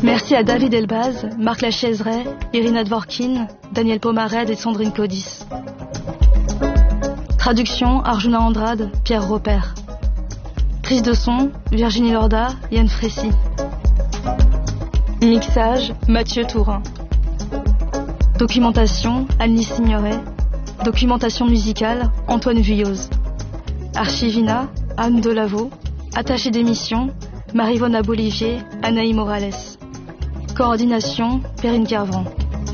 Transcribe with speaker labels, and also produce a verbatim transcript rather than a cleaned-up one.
Speaker 1: Merci à David Elbaz, Marc Lachaiseray, Irina Dvorkin, Daniel Pomared et Sandrine Codis. Traduction Arjuna Andrade, Pierre Robert. Prise de son Virginie Lorda, Yann Frécy. Mixage Mathieu Tourin. Documentation Annie Signoret. Documentation musicale Antoine Vuilloz. Archivina Anne Delaveau. Attachée d'émission Marivona Bolivier, Anaï Morales. Coordination Perrine Kervran.